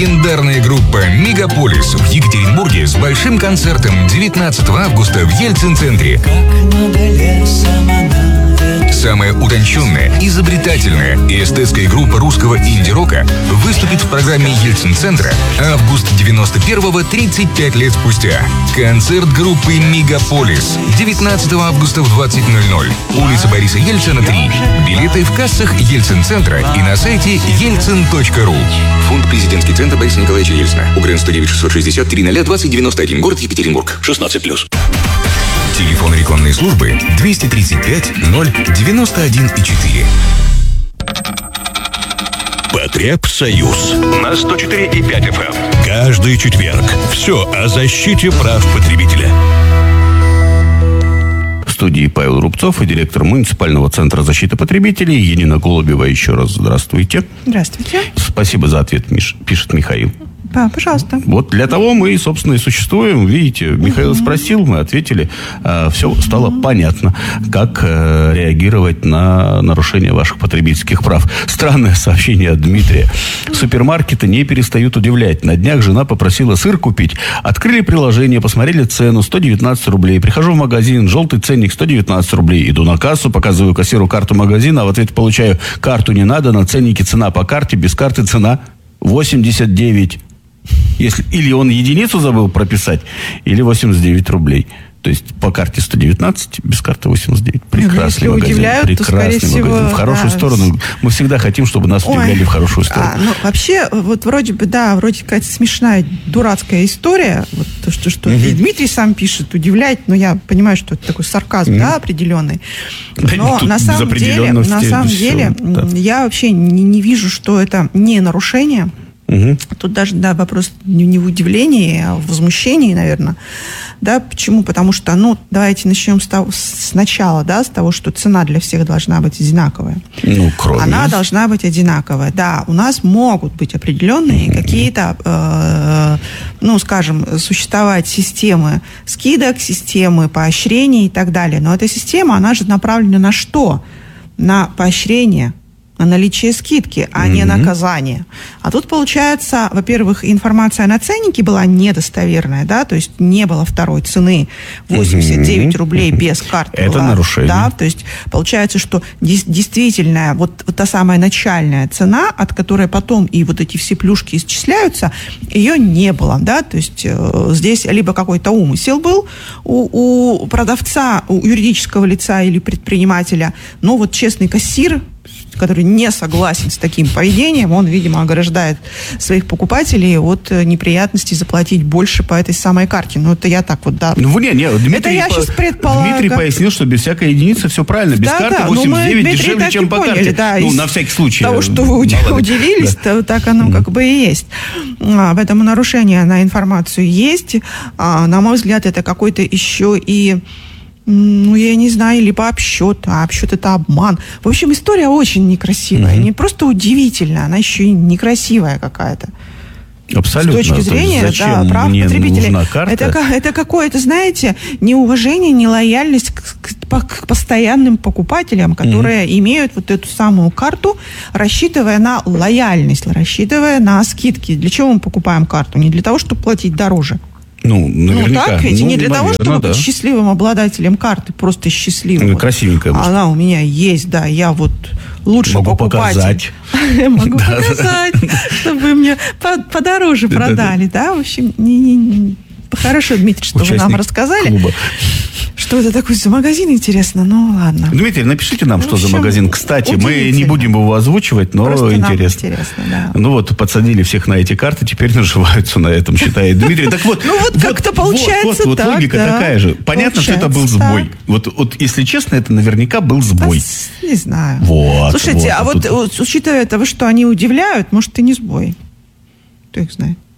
Легендарная группа «Мегаполис» в Екатеринбурге с большим концертом 19 августа в Ельцин-центре. Самая утонченная, изобретательная и эстетская группа русского инди-рока выступит в программе Ельцин-центра «Август 91-го, 35 лет спустя». Концерт группы «Мегаполис» 19 августа в 20:00. Улица Бориса Ельцина, 3. Билеты в кассах Ельцин-центра и на сайте елцин.ру. Фонд «Президентский центр Бориса Николаевича Ельцина». УГРН 109 660 300 2091. Город Екатеринбург. 16+. Телефон рекламной службы 235 091,4. Потребсоюз на 104,5 FM. Каждый четверг. Все о защите прав потребителя. В студии Павел Рубцов и директор муниципального центра защиты потребителей Енина Голубева. Еще раз здравствуйте. Здравствуйте. Спасибо за ответ, пишет Михаил. Да, пожалуйста. Вот для того мы, собственно, и существуем. Видите, Михаил спросил, мы ответили. Все стало понятно, как реагировать на нарушение ваших потребительских прав. Странное сообщение от Дмитрия. Супермаркеты не перестают удивлять. На днях жена попросила сыр купить. Открыли приложение, посмотрели цену, 119 рублей. Прихожу в магазин, желтый ценник 119 рублей. Иду на кассу, показываю кассиру карту магазина, а в ответ получаю: карту не надо, на ценнике цена по карте, без карты цена 89. Или он единицу забыл прописать, или 89 рублей. То есть по карте 119, без карты 89. Прекрасный магазин. Удивляют, прекрасный то, магазин. всего, в хорошую сторону. Мы всегда хотим, чтобы нас удивляли в хорошую сторону. Вообще, вот вроде бы, вроде какая-то смешная, дурацкая история. Вот то, что и Дмитрий сам пишет, удивляет, но я понимаю, что это такой сарказм, определенный. Но на самом деле, я вообще не вижу, что это не нарушение. Тут даже, вопрос не в удивлении, а в возмущении, наверное. Да, почему? Потому что, давайте начнем сначала, с того, что цена для всех должна быть одинаковая. Она должна быть одинаковая. Да, у нас могут быть определенные какие-то, скажем, существовать системы скидок, системы поощрений и так далее. Но эта система, она же направлена на что? На поощрение, на наличие скидки, а не наказание. А тут, получается, во-первых, информация на ценнике была недостоверная, то есть не было второй цены 89 рублей без карты. Это нарушение. Да, то есть получается, что действительно вот та самая начальная цена, от которой потом и вот эти все плюшки исчисляются, ее не было, то есть здесь либо какой-то умысел был у продавца, у юридического лица или предпринимателя, но вот честный кассир, который не согласен с таким поведением, он, видимо, ограждает своих покупателей от неприятностей заплатить больше по этой самой карте. Это я так вот, Дмитрий, это я сейчас предполагаю. Дмитрий пояснил, что без всякой единицы все правильно. Без карты 89 дешевле, чем по карте. На всякий случай. Того, что вы удивились, так оно как бы и есть. Поэтому нарушение на информацию есть. На мой взгляд, это какой-то еще и... я не знаю, либо обсчет, а обсчет — это обман. В общем, история очень некрасивая. Не просто удивительная, она еще и некрасивая какая-то. Абсолютно. С точки зрения прав потребителей. Это какое-то, знаете, неуважение, нелояльность к постоянным покупателям, которые имеют вот эту самую карту, рассчитывая на лояльность, рассчитывая на скидки. Для чего мы покупаем карту? Не для того, чтобы платить дороже. Наверняка. Так ведь не для того, чтобы быть счастливым обладателем карты, просто счастливым. Красивенькая. Она у меня есть, я вот лучше могу покупатель. Могу показать, чтобы вы мне подороже продали, В общем, хорошо, Дмитрий, что вы нам рассказали. Что это такое за магазин, интересно? Ладно. Дмитрий, напишите нам, что за магазин. Кстати, мы не будем его озвучивать, но просто интересно. Подсадили всех на эти карты, теперь наживаются на этом, считает Дмитрий. Так вот, как-то получается так. Вот логика такая же. Понятно, что это был сбой. Вот, если честно, это наверняка был сбой. Не знаю. Слушайте, учитывая того, что они удивляют, может, и не сбой. Кто их знает?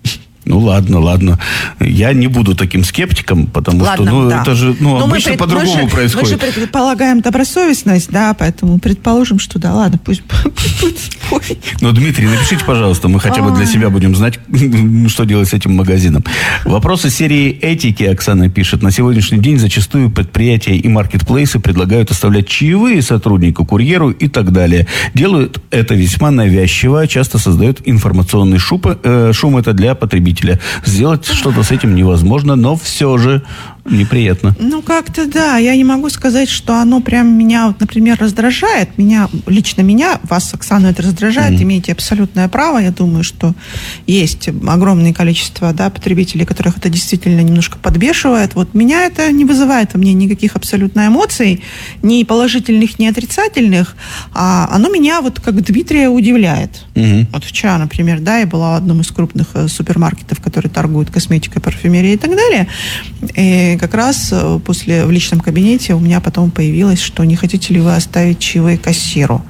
Ну, ладно. Я не буду таким скептиком, потому что, это же, обычно по-другому происходит. Мы же предполагаем добросовестность, да, поэтому предположим, что да, ладно, пусть будет спорить. Ну, Дмитрий, напишите, пожалуйста, мы хотя бы для себя будем знать, что делать с этим магазином. Вопросы серии этики, Оксана пишет. На сегодняшний день зачастую предприятия и маркетплейсы предлагают оставлять чаевые сотруднику, курьеру и так далее. Делают это весьма навязчиво, часто создают информационный шум это для потребителей. Сделать что-то с этим невозможно, но все же неприятно. Ну, как-то да. Я не могу сказать, что оно прям меня, вот, например, раздражает. Лично меня, вас, Оксана, это раздражает. Имеете абсолютное право. Я думаю, что есть огромное количество потребителей, которых это действительно немножко подбешивает. Вот меня это не вызывает во мне никаких абсолютно эмоций, ни положительных, ни отрицательных. А оно меня, вот как Дмитрия, удивляет. Вот вчера, например, я была в одном из крупных супермаркетов, которые торгуют косметикой, парфюмерией и так далее. И как раз в личном кабинете у меня потом появилось, что не хотите ли вы оставить чаевые кассиру.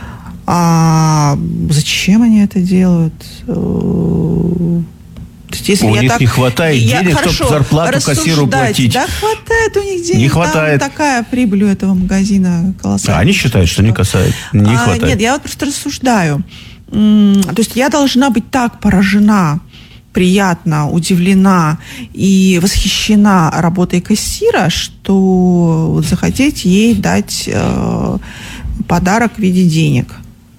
А зачем они это делают? У них не хватает денег, чтобы зарплату кассиру платить. Да, хватает у них денег. Не хватает. Там такая прибыль у этого магазина колоссальная. Они считают, что не хватает. Нет, я вот просто рассуждаю. То есть я должна быть так поражена, приятно удивлена и восхищена работой кассира, что захотеть ей дать подарок в виде денег.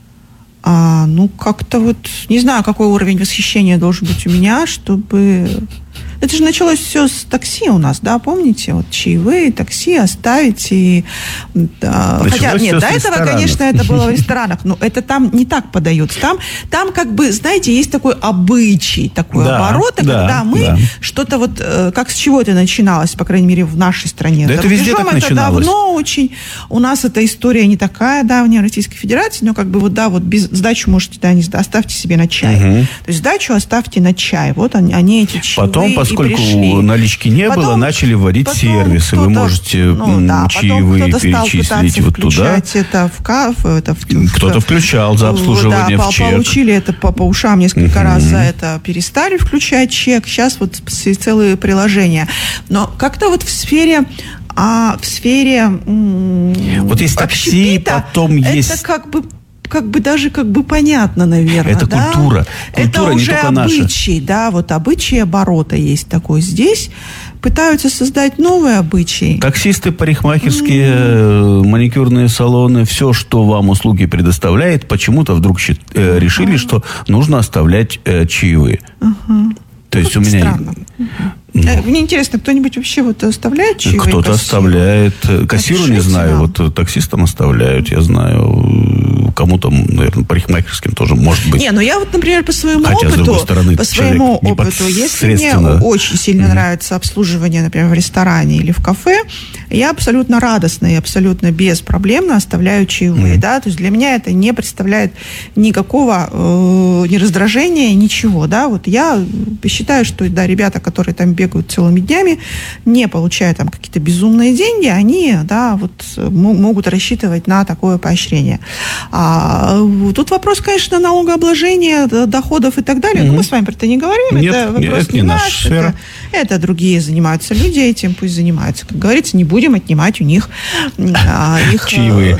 Как-то не знаю, какой уровень восхищения должен быть у меня, чтобы... Это же началось все с такси у нас, да, помните? Вот чаевые, такси оставить и... Хотя, нет, до этого, конечно, это было в ресторанах, но это там не так подается. Там как бы, знаете, есть такой обычай, такой оборот, когда мы что-то как с чего это начиналось, по крайней мере, в нашей стране. Да, это везде так начиналось. Давно очень. У нас эта история не такая давняя в Российской Федерации, но как бы без сдачу можете, оставьте себе на чай. То есть сдачу оставьте на чай. Вот они эти чаевые. Потом, поскольку налички не было, начали вводить сервисы. Вы можете чаевые перечислить вот туда. Это кто-то включал за обслуживание в чек. Получили это по ушам несколько раз за это, перестали включать чек. Сейчас целые приложения. Но как-то в сфере... Вот есть такси, потом есть... Это как бы даже понятно, наверное. Это культура. Это не уже только наша. обычай, обычаи оборота есть такой. Здесь пытаются создать новые обычаи. Таксисты, парикмахерские, маникюрные салоны, все, что вам услуги предоставляет, почему-то вдруг решили, что нужно оставлять чаевые. То есть у меня... Странно. Мне интересно, кто-нибудь вообще оставляет чаевые? Кто-то оставляет. Кассиру не знаю, таксистам оставляют, я знаю. Кому-то, наверное, парикмахерским тоже может быть. Не, я например, по своему опыту, если мне очень сильно нравится обслуживание, например, в ресторане или в кафе, я абсолютно радостно и абсолютно беспроблемно оставляю чаевые, То есть для меня это не представляет никакого ни раздражения, ничего, я считаю, что, ребята, которые там бегают целыми днями, не получая какие-то безумные деньги, они, могут рассчитывать на такое поощрение. Тут вопрос, конечно, налогообложения, доходов и так далее. Мы с вами про это не говорим. Нет, это вопрос это не наша сфера. Это другие занимаются люди этим, пусть занимаются. Как говорится, не будем отнимать у них их чаевые.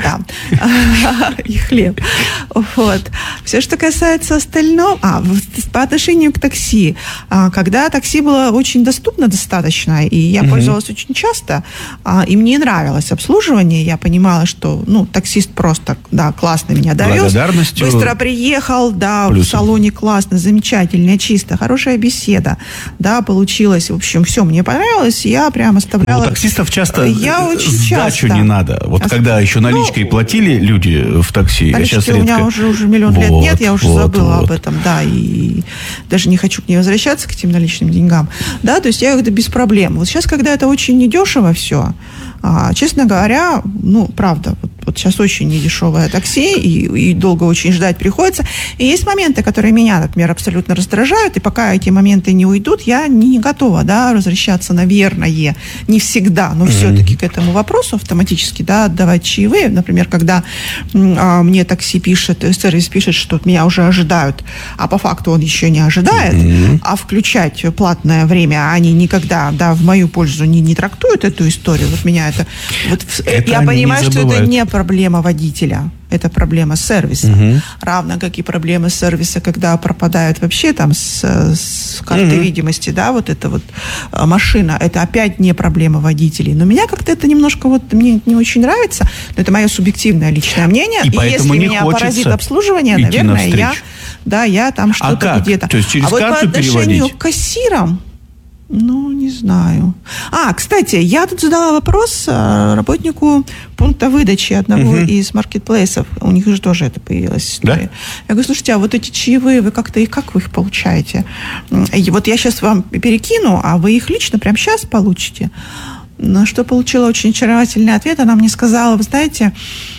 Их хлеб. Все, что касается остального... по отношению к такси. Когда такси было очень доступно достаточно, и я пользовалась очень часто, и мне нравилось обслуживание, я понимала, что таксист просто, классно меня довез, быстро приехал, в салоне классно, замечательно, чисто, хорошая беседа, получилось, в общем, все мне понравилось, я прям оставляла... У таксистов часто сдачу не надо. Когда еще наличкой платили люди в такси, налички сейчас у меня уже миллион лет нет, я уже забыла об этом, и даже не хочу к ней возвращаться, к этим наличным деньгам, то есть я это без проблем. Сейчас, когда это очень недешево все, честно говоря, правда, сейчас очень недешевое такси, и и долго очень ждать приходится. И есть моменты, которые меня, например, абсолютно раздражают, и пока эти моменты не уйдут, я не готова, да, возвращаться, наверное, не всегда, но все-таки к этому вопросу автоматически, да, отдавать чаевые. Например, когда мне такси пишет, сервис пишет, что меня уже ожидают, а по факту он еще не ожидает, а включать платное время они никогда, да, в мою пользу не трактуют эту историю. Вот меня это я понимаю, что это не проблема водителя. Это проблема сервиса. Равно как и проблема сервиса, когда пропадает вообще там с карты видимости, да, вот эта вот машина. Это опять не проблема водителей. Но меня как-то это немножко вот мне не очень нравится. Но это мое субъективное личное мнение. И если меня поразит обслуживание, наверное, я там что-то где-то. То есть через карту вот по отношению переводить? К кассирам, не знаю. Кстати, я тут задала вопрос работнику пункта выдачи одного из маркетплейсов. У них же тоже это появилась история. Да? Я говорю, слушайте, а вот эти чаевые, вы как вы их получаете? И вот я сейчас вам перекину, а вы их лично прямо сейчас получите. На что получила очень очаровательный ответ. Она мне сказала, вы знаете,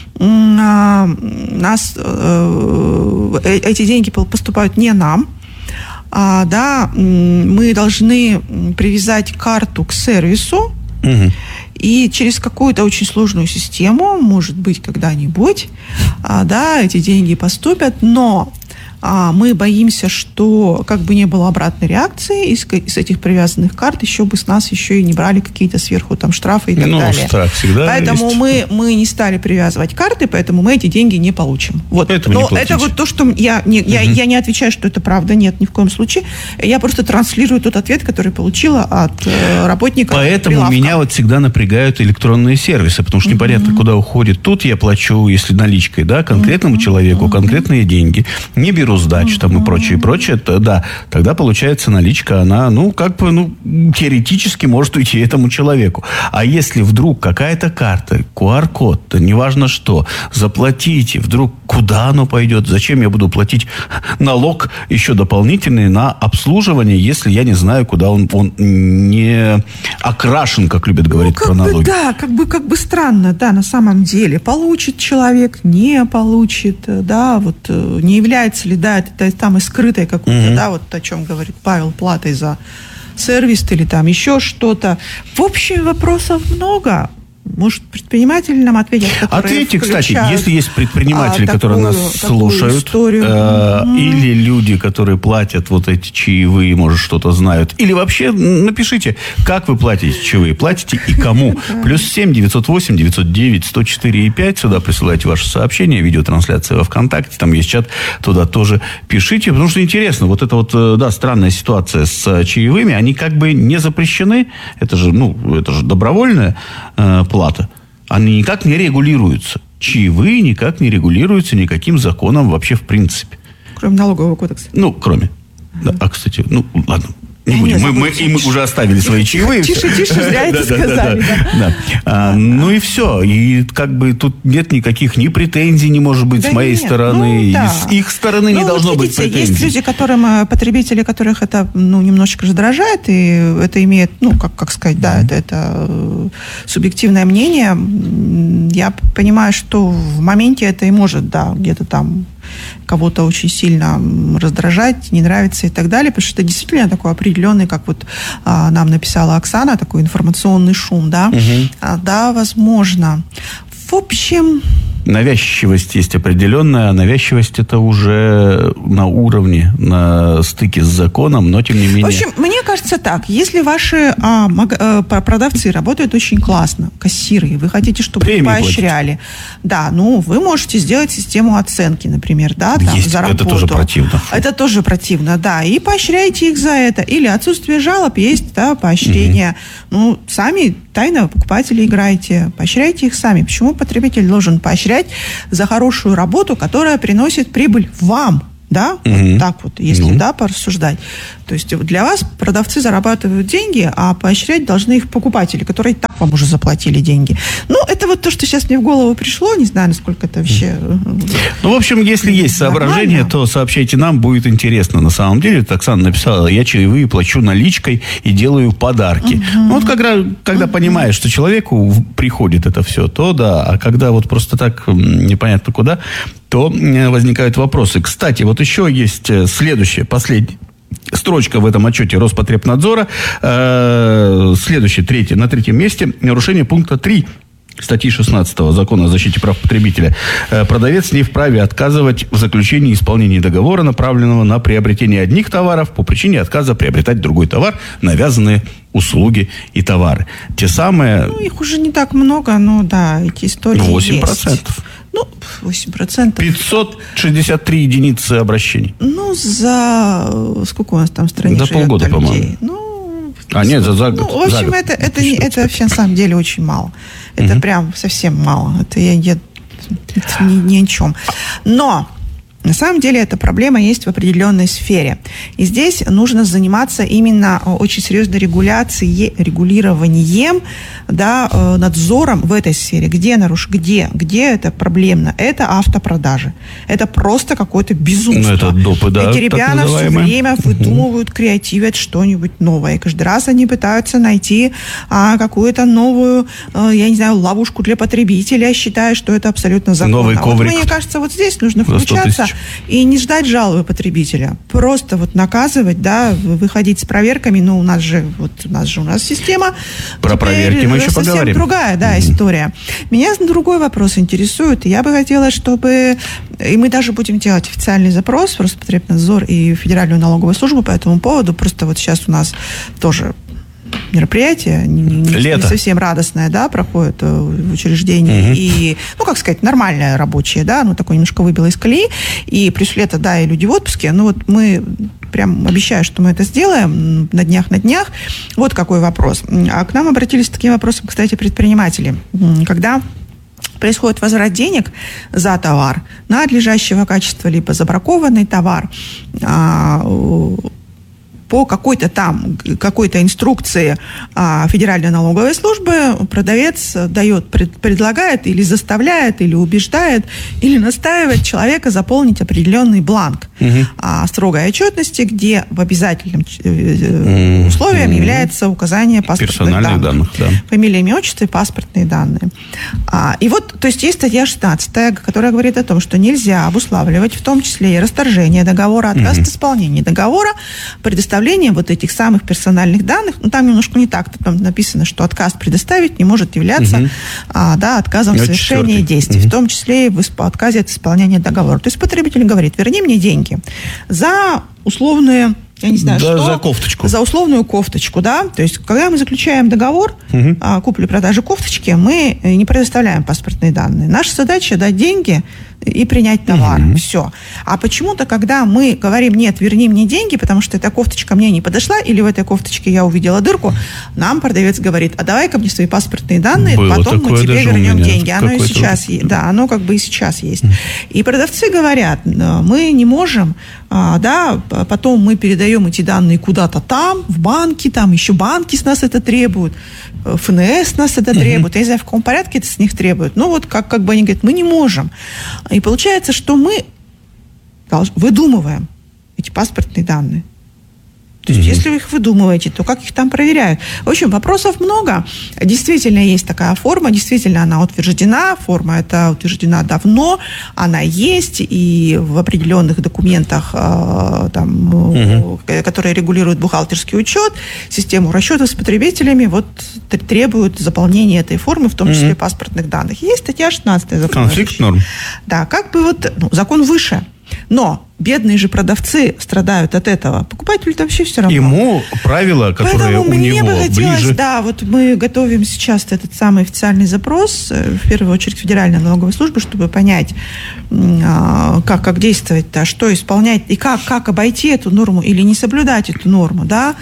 эти деньги поступают не нам, мы должны привязать карту к сервису, и через какую-то очень сложную систему, может быть, когда-нибудь, эти деньги поступят, но мы боимся, что как бы не было обратной реакции, из этих привязанных карт еще бы с нас еще и не брали какие-то сверху там штрафы и так далее. Штраф всегда поэтому есть. мы не стали привязывать карты, поэтому мы эти деньги не получим. Вот. Но это вот то, что я не отвечаю, что это правда, нет, ни в коем случае. Я просто транслирую тот ответ, который получила от работника. Поэтому прилавка. меня вот всегда напрягают электронные сервисы, потому что непонятно, куда уходит. Тут я плачу, если наличкой, да, конкретному человеку, конкретные деньги, не беру сдачу там и прочее, тогда получается наличка, она, теоретически может уйти этому человеку. А если вдруг какая-то карта, QR-код, неважно что, заплатите, вдруг куда оно пойдет? Зачем я буду платить налог еще дополнительный на обслуживание, если я не знаю, куда он не окрашен, как любят говорить про налоги? Как бы странно, да, на самом деле. Получит человек, не получит, не является ли, это там и скрытой какой-то, вот о чем говорит Павел, платой за сервис или там еще что-то. В общем, вопросов много. Может, предприниматели нам ответят, Ответьте, кстати, если есть предприниматели, которые нас слушают, или люди, которые платят вот эти чаевые, может, что-то знают, или вообще напишите, как вы платите чаевые, платите и кому. +7 908 909 104 5. Сюда присылайте ваши сообщения, видеотрансляция во ВКонтакте, там есть чат, туда тоже пишите, потому что интересно, вот эта вот, странная ситуация с чаевыми, они как бы не запрещены, это же добровольная плата. Они никак не регулируются. Чаевые никак не регулируются никаким законом вообще в принципе. Кроме налогового кодекса. Кроме. Да. Кстати, ладно. Не будем. Мы уже оставили свои чаевые. Тише, зря это сказали. И все. И как бы тут нет никаких ни претензий не может быть с моей стороны. И с их стороны не должно быть претензий. Есть люди, потребители, которых это немножечко раздражает, и это имеет, как сказать, это субъективное мнение. Я понимаю, что в моменте это и может, где-то там кого-то очень сильно раздражать, не нравится и так далее, потому что это действительно такой определенный, как вот нам написала Оксана, такой информационный шум, да? Да, возможно. В общем... Навязчивость есть определенная, а навязчивость это уже на уровне, на стыке с законом, но тем не менее... В общем, мне кажется так, если ваши продавцы работают очень классно, кассиры, и вы хотите, чтобы их поощряли, вы можете сделать систему оценки, например, за работу. Это тоже противно. Это тоже противно, да, и поощряйте их за это. Или отсутствие жалоб есть, поощрение. Сами тайно покупатели играете, поощряйте их сами. Почему потребитель должен поощрять за хорошую работу, которая приносит прибыль вам, да? Вот так вот, если, порассуждать. То есть для вас продавцы зарабатывают деньги, а поощрять должны их покупатели, которые так вам уже заплатили деньги. Ну, это вот то, что сейчас мне в голову пришло, не знаю, насколько это вообще... Ну, в общем, если есть соображения, то сообщайте нам, будет интересно. На самом деле, Оксана написала, я чаевые плачу наличкой и делаю подарки. Ну, вот когда понимаешь, что человеку приходит это все, то да, а когда вот просто так непонятно куда, то возникают вопросы. Кстати, вот еще есть следующее, последнее. Строчка в этом отчете Роспотребнадзора. Следующее, на третьем месте, нарушение пункта 3 статьи 16 Закона о защите прав потребителя. Продавец не вправе отказывать в заключении и исполнении договора, направленного на приобретение одних товаров по причине отказа приобретать другой товар, навязанные услуги и товары. Те самые... Ну, их уже не так много, но да, эти истории 8%. есть. Ну, 8%. 563 единицы обращений. Ну, за... Сколько у нас там страниц? За полгода, по-моему. Ну, нет, за год. Ну, в общем, это вообще на самом деле очень мало. Это прям совсем мало. Это ни о чем. Но... На самом деле эта проблема есть в определенной сфере. И здесь нужно заниматься именно очень серьезной регулированием, да, надзором в этой сфере. Где это проблемно? Это автопродажи. Это просто какое-то безумство. Это допы, да, эти ребята все время выдумывают, креативят что-нибудь новое. И каждый раз они пытаются найти какую-то новую, я не знаю, ловушку для потребителя, считая, что это абсолютно законно. Новый коврик. Мне кажется, вот здесь нужно включаться и не ждать жалобы потребителя. Просто вот наказывать, да, выходить с проверками. Ну, у нас же система. Про проверки мы еще совсем поговорим. Другая, да, история. Меня другой вопрос интересует. Я бы хотела, чтобы... И мы даже будем делать официальный запрос в Роспотребнадзор и Федеральную налоговую службу по этому поводу. Просто вот сейчас у нас тоже мероприятие не совсем радостное, да, проходит в учреждении. И, ну, как сказать, нормальное рабочее, да, ну, такое немножко выбило из колеи. И плюс лето, да, и люди в отпуске. Ну, вот мы прям обещаю, что мы это сделаем на днях. Вот какой вопрос. А к нам обратились с таким вопросом, кстати, предприниматели. Когда происходит возврат денег за товар, надлежащего качества, либо забракованный товар, по какой-то инструкции Федеральной налоговой службы продавец предлагает или заставляет, или убеждает, или настаивает человека заполнить определенный бланк строгой отчетности, где в обязательном условием является указание паспортных данных. Да. Фамилия, имя, отчество и паспортные данные. И вот, то есть статья 16, которая говорит о том, что нельзя обуславливать в том числе и расторжение договора, отказ от исполнения договора, предоставление вот этих самых персональных данных. Ну, там немножко не так. Там написано, что отказ предоставить не может являться отказом в совершении действий, в том числе и в отказе от исполнения договора. То есть потребитель говорит, верни мне деньги за условные... Я не знаю, да, за кофточку. За условную кофточку, да. То есть, когда мы заключаем договор купли-продажи кофточки, мы не предоставляем паспортные данные. Наша задача дать деньги и принять товар. Все. А почему-то, когда мы говорим, нет, верни мне деньги, потому что эта кофточка мне не подошла, или в этой кофточке я увидела дырку, нам продавец говорит, а давай-ка мне свои паспортные данные, потом мы тебе вернем деньги. Оно и сейчас есть. Да, оно как бы и сейчас есть. И продавцы говорят, мы не можем, потом мы передаем эти данные куда-то там, в банки, там еще банки с нас это требуют, ФНС нас это требует, я не знаю, в каком порядке это с них требуют. Ну вот как бы они говорят, мы не можем. И получается, что мы выдумываем эти паспортные данные. То есть, если вы их выдумываете, то как их там проверяют? В общем, вопросов много. Действительно, есть такая форма, действительно, она утверждена. Форма эта утверждена давно, она есть, и в определенных документах, которые регулируют бухгалтерский учет, систему расчетов с потребителями, вот требуют заполнения этой формы, в том числе паспортных данных. Есть статья 16 закона. Конфликт норм. Да, как бы вот, закон выше. Но бедные же продавцы страдают от этого. Покупателю-то вообще все равно. Ему правила, которые у него ближе. Да, вот мы готовим сейчас этот самый официальный запрос, в первую очередь Федеральной налоговой службы, чтобы понять, как действовать-то, что исполнять, и как обойти эту норму или не соблюдать эту норму, да.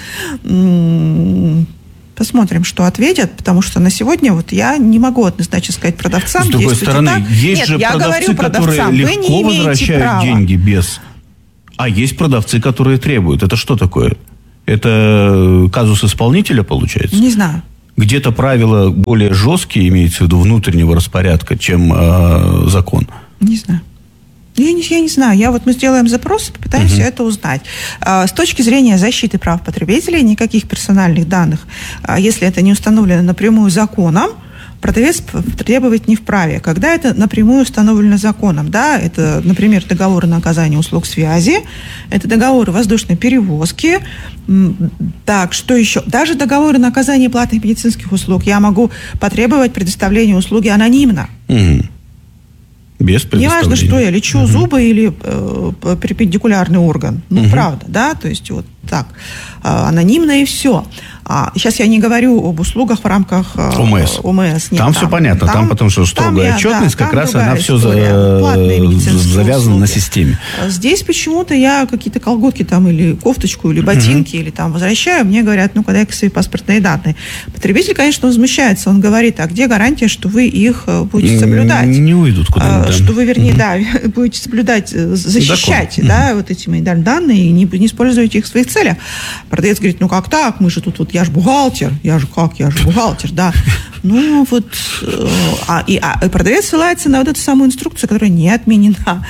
Посмотрим, что ответят, потому что на сегодня вот я не могу однозначно сказать продавцам. С другой стороны, так. есть же продавцы, которые легко возвращают деньги без... А есть продавцы, которые требуют. Это что такое? Это казус исполнителя, получается? Не знаю. где-то правила более жесткие, имеется в виду внутреннего распорядка, чем закон? Не знаю. Я не знаю. Мы сделаем запрос, попытаемся это узнать. С точки зрения защиты прав потребителей, никаких персональных данных, если это не установлено напрямую законом, продавец требовать не вправе. Когда это напрямую установлено законом, да, это, например, договоры на оказание услуг связи, это договоры воздушной перевозки, так, что еще? Даже договоры на оказание платных медицинских услуг я могу потребовать предоставления услуги анонимно. Без предоставления. Неважно, что я лечу, зубы или перпендикулярный орган. Правда, да, то есть вот так. Анонимно и все. Сейчас я не говорю об услугах в рамках ОМС. Нет, там все понятно. Там потому что строгая отчетность, как раз она все завязана на системе. Здесь почему-то я какие-то колготки там или кофточку, или ботинки, или там возвращаю, мне говорят, дай-ка свои паспортные данные. Потребитель, конечно, возмущается. Он говорит, а где гарантия, что вы их будете соблюдать? Не уйдут куда-нибудь. Что вы, вернее, будете соблюдать, защищать, вот эти мои данные и не используете их в своих целях. Продавец говорит, как так? Мы же тут я же бухгалтер. Я же бухгалтер, да. Продавец ссылается на эту самую инструкцию, которая не отменена.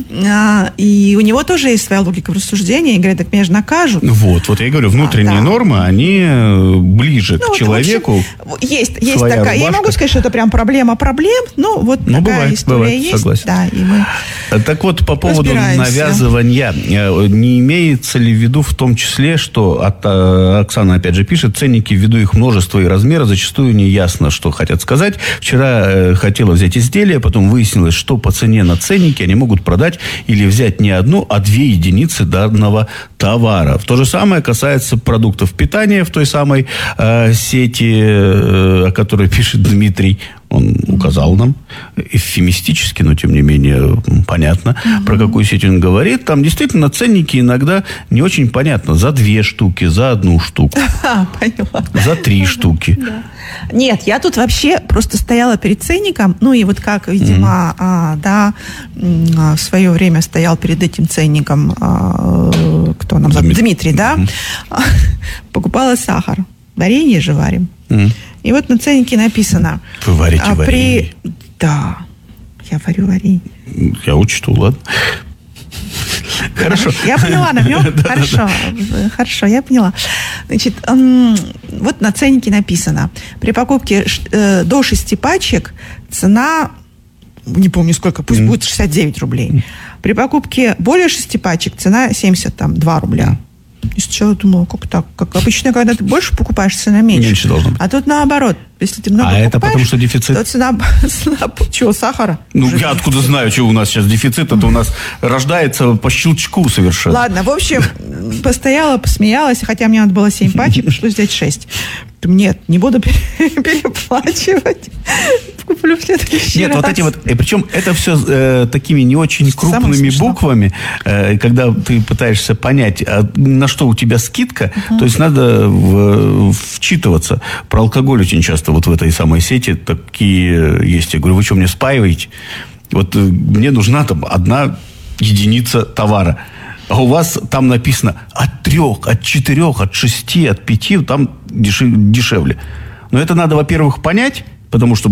И у него тоже есть своя логика в рассуждении. И говорят, так меня же накажут. Вот я и говорю, внутренние нормы, они ближе к человеку. Есть такая. Рубашка. Я не могу сказать, что это прям проблема проблем, но такая история есть. Согласен. Да, и мы так вот, по поводу навязывания, не имеется ли в виду в том числе, что Оксана опять же пишет, ценники ввиду их множества и размера зачастую не ясно, что хотят сказать. Вчера хотела взять изделие, потом выяснилось, что по цене на ценнике они могут продать или взять не одну, а 2 единицы данного товара. То же самое касается продуктов питания в той самой сети, о которой пишет Дмитрий. Он указал нам эвфемистически, но тем не менее понятно, про какую сеть он говорит. Там действительно ценники иногда не очень понятно. За 2 штуки, за 1 штуку. Поняла. За 3 штуки. Да. Нет, я тут вообще просто стояла перед ценником, и вот как, видимо, в свое время стоял перед этим ценником, кто нам зовут? Дмитрий, да? Покупала сахар. Варенье же варим. И вот на ценнике написано... Вы варите варенье? Да, я варю варенье. Я учту, ладно? Хорошо. Я поняла намек. Хорошо, я поняла. Значит, вот на ценнике написано. При покупке до 6 пачек цена, не помню сколько, пусть будет 69 рублей. При покупке более 6 пачек цена 72 рубля. И сначала думала, как так? Как обычно, когда ты больше покупаешь, цена меньше. Меньше должно быть. А тут наоборот. Если ты много покупаешь, это потому что дефицит? То цена чего, сахара? Я откуда знаю, что у нас сейчас дефицит? Это у нас рождается по щелчку совершенно. Ладно, в общем, постояла, посмеялась, хотя мне надо было 7 пачек, пришлось взять 6. Нет, не буду переплачивать. Куплю в следующий раз. Нет, вот эти вот... Причем это все такими не очень крупными буквами, когда ты пытаешься понять, на что у тебя скидка, то есть надо вчитываться. Про алкоголь очень часто вот в этой самой сети такие есть. Я говорю, вы что, мне спаиваете? Вот мне нужна там 1 единица товара. А у вас там написано от 3, от 4, от 6, от 5, там дешевле. Но это надо, во-первых, понять, потому что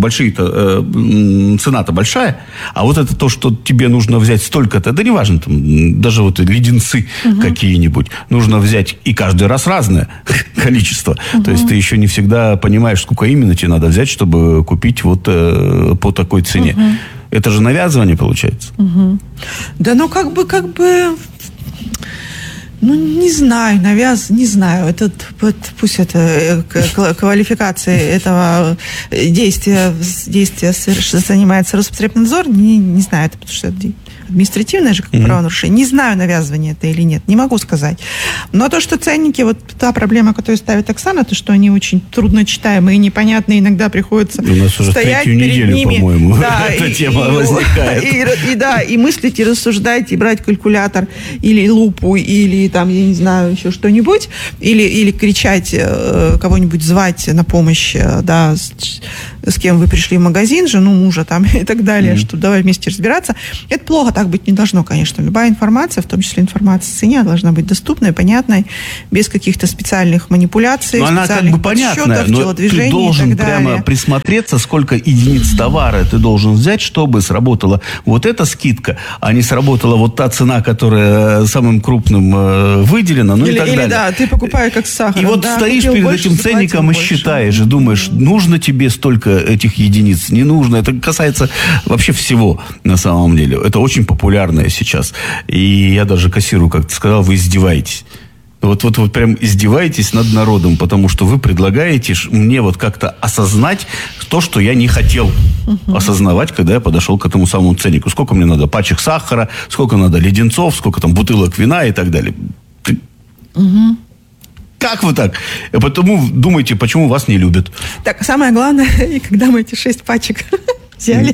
цена-то большая, а вот это то, что тебе нужно взять столько-то, да неважно, там, даже вот леденцы какие-нибудь, нужно взять и каждый раз разное количество. То есть ты еще не всегда понимаешь, сколько именно тебе надо взять, чтобы купить вот по такой цене. Это же навязывание получается. Да, как бы... не знаю, не знаю. Пусть это квалификация этого действия занимается Роспотребнадзор. Не знаю, это потому что это административное же как правонарушение. Не знаю, навязывание это или нет, не могу сказать. Но то, что ценники, вот та проблема, которую ставит Оксана, то, что они очень трудно читаемые и непонятные, иногда приходится стоять перед ними. У нас уже 3-ю неделю, по-моему, эта тема возникает. И мыслить, и рассуждать, и брать калькулятор, или лупу, или там, я не знаю, еще что-нибудь, или кричать, кого-нибудь звать на помощь, да, с кем вы пришли в магазин, жену, мужа там и так далее, что давай вместе разбираться. Это плохо, так быть не должно, конечно. Любая информация, в том числе информация о цене, должна быть доступной, понятной, без каких-то специальных манипуляций, но специальных она как бы понятная, но ты должен прямо присмотреться, сколько единиц товара ты должен взять, чтобы сработала вот эта скидка, а не сработала вот та цена, которая самым крупным выделена, ну и так далее. Или да, ты покупаешь как сахар. И вот стоишь перед этим ценником и считаешь, и думаешь, нужно тебе столько этих единиц, не нужно. Это касается вообще всего на самом деле. Это очень популярное сейчас. И я даже кассиру как-то сказал, вы издеваетесь. Вот прям издеваетесь над народом, потому что вы предлагаете мне вот как-то осознать то, что я не хотел осознавать, когда я подошел к этому самому ценнику. Сколько мне надо пачек сахара, сколько надо леденцов, сколько там бутылок вина и так далее. Как вы так? И потому думаете, почему вас не любят. Так, самое главное, и когда мы эти 6 пачек взяли,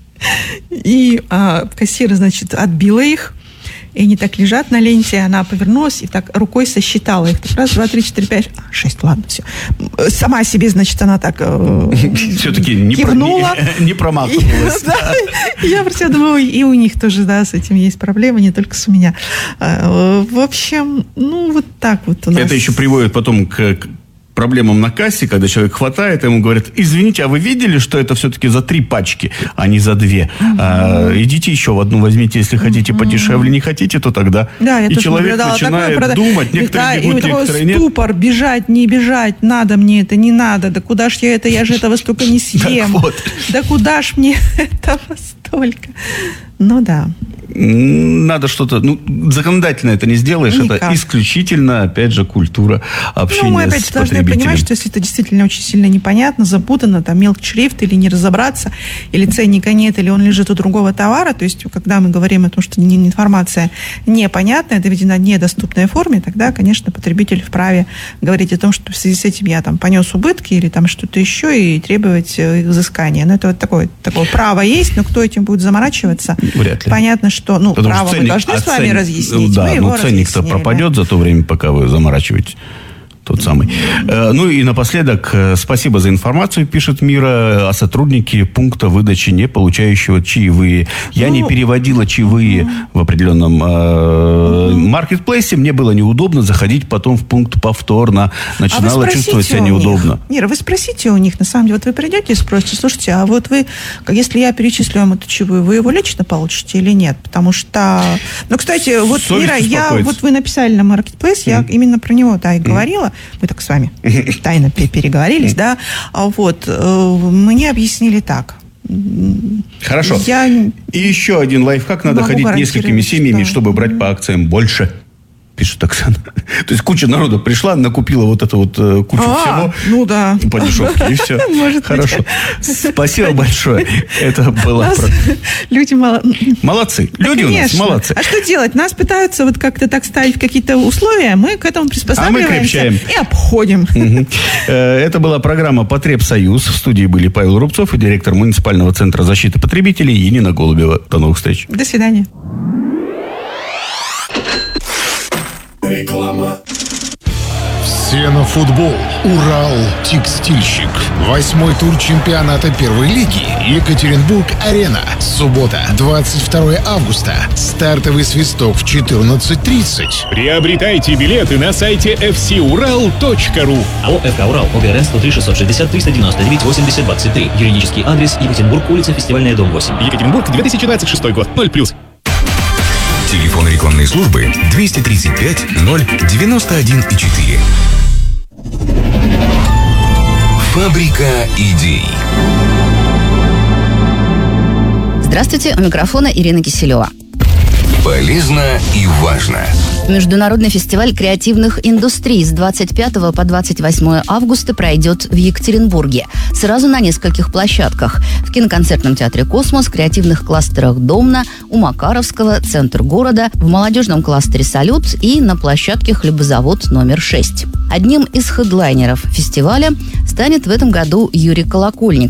и кассир, значит, отбила их, и они так лежат на ленте, она повернулась и так рукой сосчитала их. Так раз, 2, 3, 4, 5, 6, ладно, все. Сама себе, значит, она так все-таки кивнула. Не промахнулась. Я про себя думаю, и у них тоже, да, с этим есть проблемы, не только с у меня. В общем, ну, вот так вот у нас. Это еще приводит потом к проблемам на кассе, когда человек хватает, ему говорят, извините, а вы видели, что это все-таки за 3 пачки, а не за 2? Идите еще в одну возьмите, если хотите подешевле, не хотите, то тогда. Да, я и человек начинает думать, некоторые бегут, некоторые нет. Ступор, бежать, не бежать, надо мне это, не надо, да куда ж я же этого столько не съем. Да куда ж мне этого столько? Ну да. Надо что-то... Ну, законодательно это не сделаешь. Никак. Это исключительно, опять же, культура общения с потребителем. Мы опять должны понимать, что если это действительно очень сильно непонятно, запутано, там мелкий шрифт, или не разобраться, или ценника нет, или он лежит у другого товара, то есть, когда мы говорим о том, что информация непонятная, доведена в недоступной форме, тогда, конечно, потребитель вправе говорить о том, что в связи с этим я там понес убытки или там что-то еще, и требовать их взыскания. Но это вот такое право есть, но кто этим будет заморачиваться? Вряд ли. Понятно, что право мы должны с вами разъяснить. Да, но ценник-то пропадет за то время, пока вы заморачиваетесь. Тот самый. Ну и напоследок, спасибо за информацию, пишет Мира, о сотруднике пункта выдачи, не получающего чаевые. Я не переводила чаевые в определенном маркетплейсе, мне было неудобно заходить потом в пункт повторно, начинала чувствовать себя неудобно. Мира, вы спросите у них, на самом деле, вот вы придете и спросите, слушайте, а вот вы, если я перечислю вам эту чаевую, вы его лично получите или нет? Потому что, ну, кстати, вот, Мира, вы написали на маркетплейс, я именно про него, да, и говорила. Мы так с вами тайно переговорились, да. Вот. Мне объяснили так. Хорошо. И еще один лайфхак. Надо ходить несколькими семьями, чтобы брать по акциям больше. Пишет Оксана. То есть куча народа пришла, накупила вот эту вот кучу всего. Ну да. По дешевке, и все. Хорошо. Спасибо большое. Это было... Люди молодцы. Люди у нас молодцы. А что делать? Нас пытаются вот как-то так ставить какие-то условия, мы к этому приспосабливаемся и обходим. Это была программа «Потребсоюз». В студии были Павел Рубцов и директор муниципального центра защиты потребителей Енина Голубева. До новых встреч. До свидания. Реклама. Все на футбол. Урал текстильщик. 8-й тур чемпионата первой лиги. Екатеринбург-Арена. Суббота, 22 августа. Стартовый свисток в 14:30. Приобретайте билеты на сайте fcural.ru. АО «ФК Урал». ОГРН 103-660-399-80-23. Юридический адрес: Екатеринбург, улица Фестивальная, дом 8. Екатеринбург, 2026 год. 0+. Телефон рекламной службы 235 091,4. Фабрика идей. Здравствуйте, у микрофона Ирина Киселева. Полезно и важно. Международный фестиваль креативных индустрий с 25 по 28 августа пройдет в Екатеринбурге. Сразу на нескольких площадках. В киноконцертном театре «Космос», креативных кластерах «Домна», у Макаровского, центр города, в молодежном кластере «Салют» и на площадке «Хлебозавод номер 6». Одним из хедлайнеров фестиваля станет в этом году Юрий Колокольников.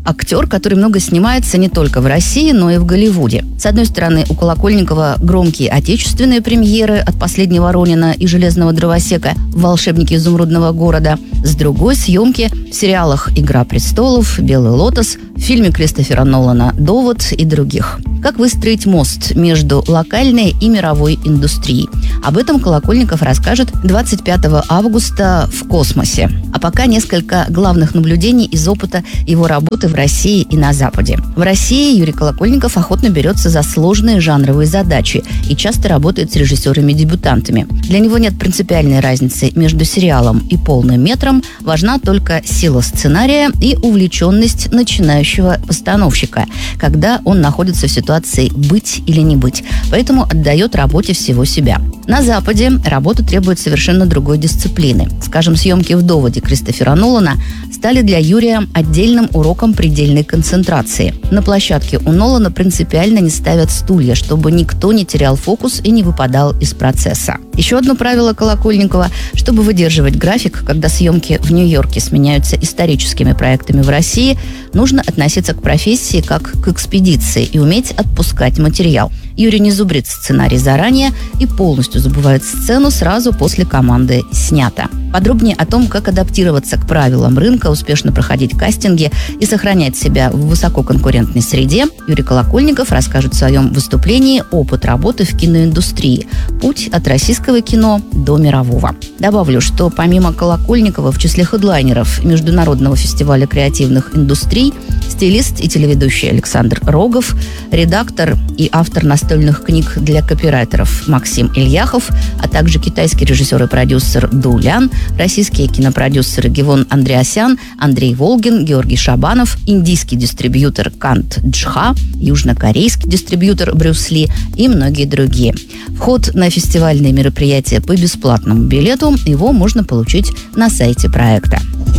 Актер, который много снимается не только в России, но и в Голливуде. С одной стороны, у Колокольникова громкие отечественные премьеры от «Последнего Ронина» и «Железного дровосека», «Волшебники изумрудного города». С другой, съемки в сериалах «Игра престолов», «Белый лотос», в фильме Кристофера Нолана «Довод» и других. Как выстроить мост между локальной и мировой индустрией? Об этом Колокольников расскажет 25 августа в «Космосе». А пока несколько главных наблюдений из опыта его работы в России и на Западе. В России Юрий Колокольников охотно берется за сложные жанровые задачи и часто работает с режиссерами-дебютантами. Для него нет принципиальной разницы между сериалом и полным метром, важна только сила сценария и увлеченность начинающего постановщика, когда он находится в ситуации «быть или не быть», поэтому отдает работе всего себя. На Западе работа требует совершенно другой дисциплины. Скажем, съемки в «Доводе» Кристофера Нолана стали для Юрия отдельным уроком предельной концентрации. На площадке у Нолана принципиально не ставят стулья, чтобы никто не терял фокус и не выпадал из процесса. Еще одно правило Колокольникова – чтобы выдерживать график, когда съемки в Нью-Йорке сменяются историческими проектами в России, нужно относиться к профессии как к экспедиции и уметь отпускать материал. Юрий не зубрит сценарий заранее и полностью забывает сцену сразу после команды «снято». Подробнее о том, как адаптироваться к правилам рынка, успешно проходить кастинги и сохранять себя в высококонкурентной среде, Юрий Колокольников расскажет в своем выступлении «Опыт работы в киноиндустрии. Путь от российского кино до мирового». Добавлю, что помимо Колокольникова в числе хедлайнеров Международного фестиваля креативных индустрий стилист и телеведущий Александр Рогов, редактор и автор настольных книг для копирайтеров Максим Ильяхов, а также китайский режиссер и продюсер Ду Лян, российские кинопродюсеры Гевон Андреасян, Андрей Волгин, Георгий Шабанов, индийский дистрибьютор Кант Джха, южнокорейский дистрибьютор Брюс Ли и многие другие. Вход на фестивальные мероприятия по бесплатному билету, его можно получить на сайте проекта.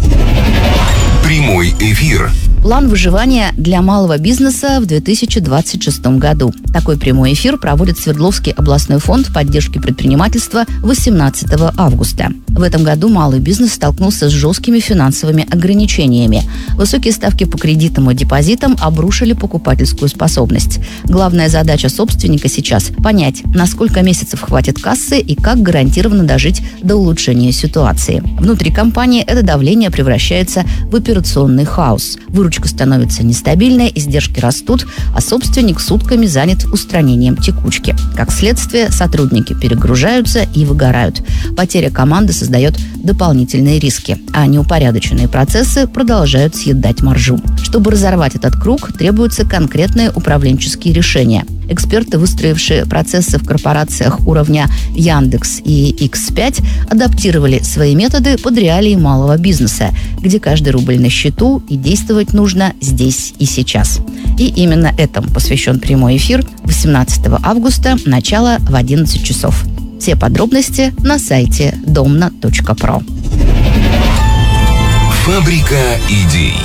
Прямой эфир. План выживания для малого бизнеса в 2026 году. Такой прямой эфир проводит Свердловский областной фонд поддержки предпринимательства 18 августа. В этом году малый бизнес столкнулся с жесткими финансовыми ограничениями. Высокие ставки по кредитам и депозитам обрушили покупательскую способность. Главная задача собственника сейчас – понять, на сколько месяцев хватит кассы и как гарантированно дожить до улучшения ситуации. Внутри компании это давление превращается в операционный хаос. Выручка становится нестабильной, издержки растут, а собственник сутками занят устранением текучки. Как следствие, сотрудники перегружаются и выгорают. Потеря команды создает дополнительные риски, а неупорядоченные процессы продолжают съедать маржу. Чтобы разорвать этот круг, требуются конкретные управленческие решения. Эксперты, выстроившие процессы в корпорациях уровня Яндекс и X5, адаптировали свои методы под реалии малого бизнеса, где каждый рубль на счету и действовать нужно здесь и сейчас. И именно этому посвящен прямой эфир 18 августа, начало в 11 часов. Все подробности на сайте domna.pro. Фабрика идей.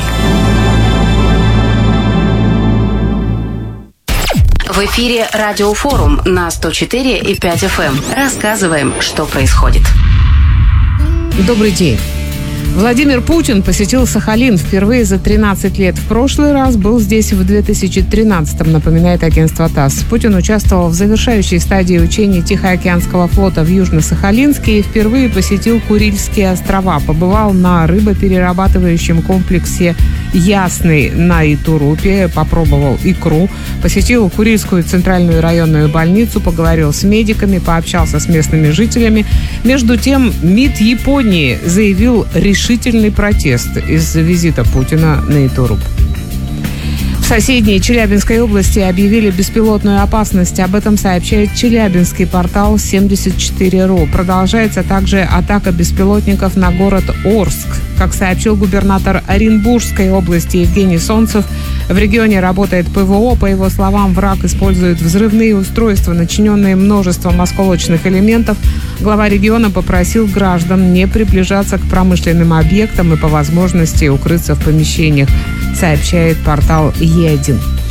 В эфире Радиофорум на 104,5 FM. Рассказываем, что происходит. Добрый день. Владимир Путин посетил Сахалин впервые за 13 лет. В прошлый раз был здесь в 2013-м, напоминает агентство ТАСС. Путин участвовал в завершающей стадии учений Тихоокеанского флота в Южно-Сахалинске и впервые посетил Курильские острова. Побывал на рыбоперерабатывающем комплексе «Ясный» на Итурупе, попробовал икру, посетил Курильскую центральную районную больницу, поговорил с медиками, пообщался с местными жителями. Между тем, МИД Японии заявил решительный протест из-за визита Путина на Итуруп. В соседней Челябинской области объявили беспилотную опасность. Об этом сообщает челябинский портал 74.ru. Продолжается также атака беспилотников на город Орск. Как сообщил губернатор Оренбургской области Евгений Солнцев, в регионе работает ПВО. По его словам, враг использует взрывные устройства, начиненные множеством осколочных элементов. Глава региона попросил граждан не приближаться к промышленным объектам и по возможности укрыться в помещениях, сообщает портал Е1. В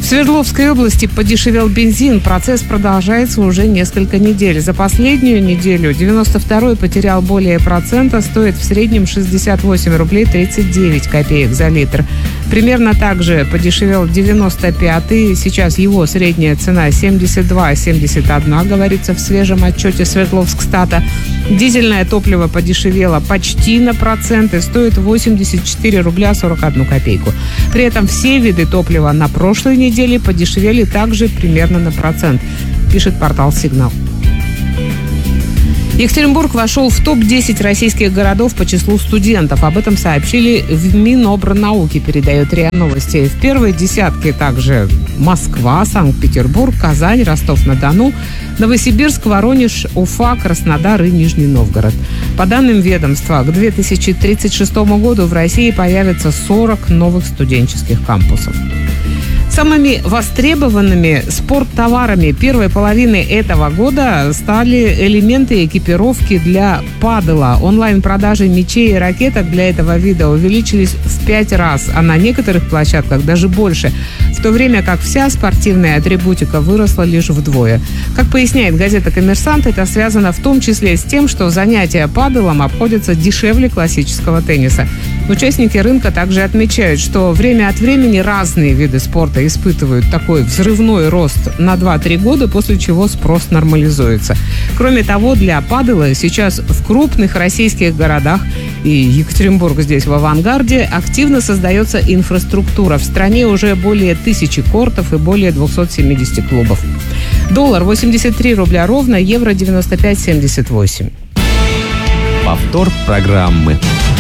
В Свердловской области подешевел бензин. Процесс продолжается уже несколько недель. За последнюю неделю 92-й потерял более процента, стоит в среднем 68 рублей 39 копеек за литр. Примерно так же подешевел 95-й. Сейчас его средняя цена 72,71, говорится в свежем отчете Свердловскстата. Дизельное топливо подешевело почти на процент и стоит 84 рубля 41 копейку. При этом все виды топлива на прошлой неделе подешевели также примерно на процент, пишет портал «Сигнал». Екатеринбург вошел в топ-10 российских городов по числу студентов. Об этом сообщили в Минобрнауки, передает РИА Новости. В первой десятке также Москва, Санкт-Петербург, Казань, Ростов-на-Дону, Новосибирск, Воронеж, Уфа, Краснодар и Нижний Новгород. По данным ведомства, к 2036 году в России появится 40 новых студенческих кампусов. Самыми востребованными спорттоварами первой половины этого года стали элементы экипировки для падела. Онлайн-продажи мячей и ракеток для этого вида увеличились в 5 раз, а на некоторых площадках даже больше, в то время как вся спортивная атрибутика выросла лишь вдвое. Как поясняет газета «Коммерсант», это связано в том числе с тем, что занятия паделом обходятся дешевле классического тенниса. Участники рынка также отмечают, что время от времени разные виды спорта испытывают такой взрывной рост на 2-3 года, после чего спрос нормализуется. Кроме того, для падела сейчас в крупных российских городах, и Екатеринбург здесь в авангарде, активно создается инфраструктура. В стране уже более 1000 кортов и более 270 клубов. Доллар 83 рубля ровно, евро 95,78. Повтор программы.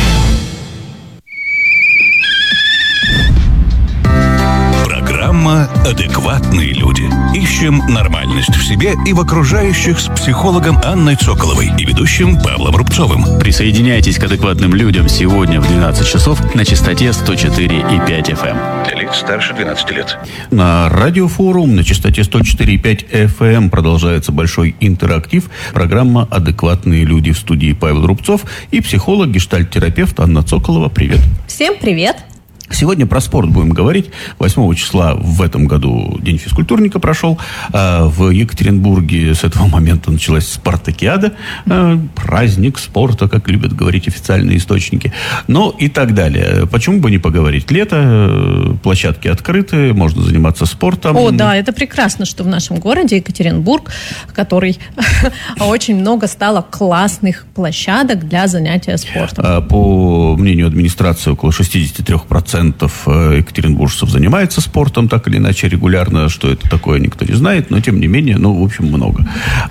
Программа «Адекватные люди». Ищем нормальность в себе и в окружающих с психологом Анной Цоколовой и ведущим Павлом Рубцовым. Присоединяйтесь к «Адекватным людям» сегодня в 12 часов на частоте 104,5 FM. Для лиц старше 12 лет. На Радиофорум на частоте 104,5 FM продолжается большой интерактив. Программа «Адекватные люди», в студии Павел Рубцов и психолог, гештальт-терапевт Анна Цоколова. Привет. Всем привет. Сегодня про спорт будем говорить. 8 числа в этом году День физкультурника прошел. В Екатеринбурге с этого момента началась спартакиада. Праздник спорта, как любят говорить официальные источники. Ну и так далее. Почему бы не поговорить? Лето, площадки открыты, можно заниматься спортом. О, да, это прекрасно, что в нашем городе Екатеринбург, который очень много стало классных площадок для занятия спортом. По мнению администрации, около 63% екатеринбуржцев занимается спортом, так или иначе, регулярно. Что это такое, никто не знает, но тем не менее, в общем, много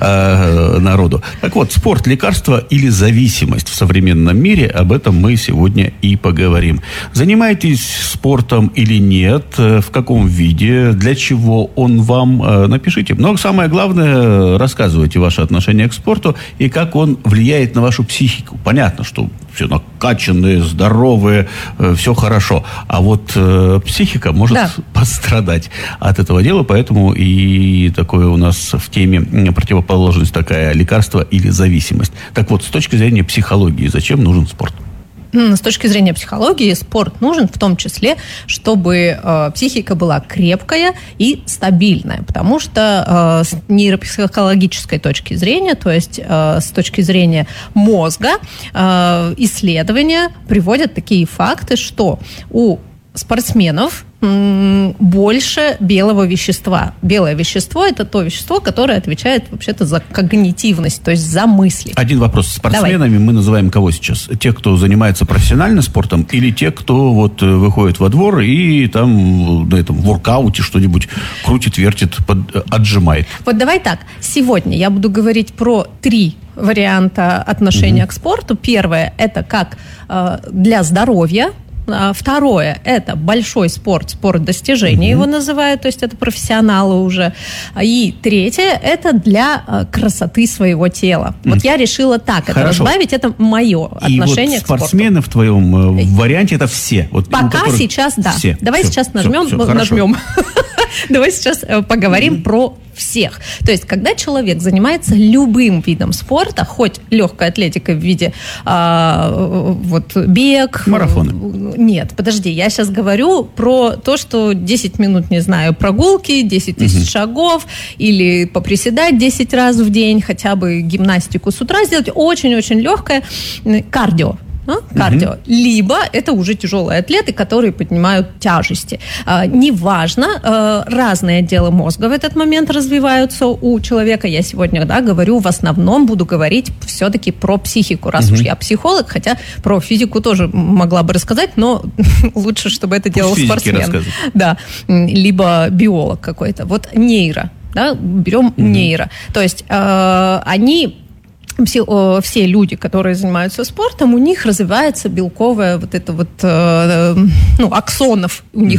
народу. Так вот, спорт, лекарство или зависимость в современном мире, об этом мы сегодня и поговорим. Занимаетесь спортом или нет? В каком виде? Для чего он вам? Напишите. Но самое главное, рассказывайте ваше отношение к спорту и как он влияет на вашу психику. Понятно, что все накачанные, здоровые, все хорошо. А вот психика может пострадать от этого дела, поэтому и такое у нас в теме противоположность такая: лекарство или зависимость. Так вот, с точки зрения психологии, зачем нужен спорт? С точки зрения психологии спорт нужен в том числе, чтобы психика была крепкая и стабильная, потому что с нейропсихологической точки зрения, то есть с точки зрения мозга, исследования приводят такие факты, что у спортсменов больше белого вещества. Белое вещество – это то вещество, которое отвечает вообще-то за когнитивность, то есть за мысли. Один вопрос. Спортсменами мы называем кого сейчас? Те, кто занимается профессионально спортом, или те, кто выходит во двор и там на этом воркауте что-нибудь крутит, вертит, отжимает? Вот давай так. Сегодня я буду говорить про 3 варианта отношения к спорту. Первое – это как для здоровья. Второе – это большой спорт, спорт достижения его называют, то есть это профессионалы уже. И третье – это для красоты своего тела. Вот я решила так это разбавить, это мое отношение к спорту. И спортсмены в твоем варианте – это все? Пока сейчас, да. Все. Давай сейчас нажмем. Давай сейчас поговорим про всех. То есть, когда человек занимается любым видом спорта, хоть легкой атлетикой в виде бег, марафоны, Нет, подожди, я сейчас говорю про то, что 10 минут, не знаю, прогулки, 10 тысяч шагов, или поприседать 10 раз в день, хотя бы гимнастику с утра сделать, очень-очень легкое кардио. Кардио. Либо это уже тяжелые атлеты, которые поднимают тяжести. Неважно, разные отделы мозга в этот момент развиваются у человека. Я сегодня, говорю, в основном буду говорить все-таки про психику, раз уж я психолог, хотя про физику тоже могла бы рассказать, но лучше, чтобы это делал спортсмен. Да. Либо биолог какой-то. Вот нейро. Берем нейро. То есть они... Все люди, которые занимаются спортом, у них развивается белковая аксонов у них